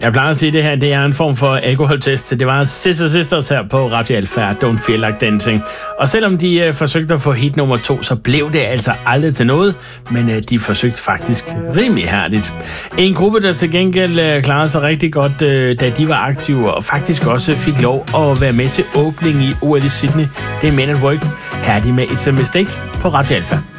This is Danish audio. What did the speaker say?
Jeg plejer at sige, at det her det er en form for alkoholtest. Det var Sisters her på Radio Alpha, Don't Feel Like Dancing. Og selvom de forsøgte at få hit nummer 2, så blev det altså aldrig til noget. Men de forsøgte faktisk rimelig hærdigt. En gruppe, der til gengæld klarede sig rigtig godt, da de var aktive, og faktisk også fik lov at være med til åbning i OL i Sydney. Det er Men at Work. Her er de med It's a Mistake på Radio Alpha.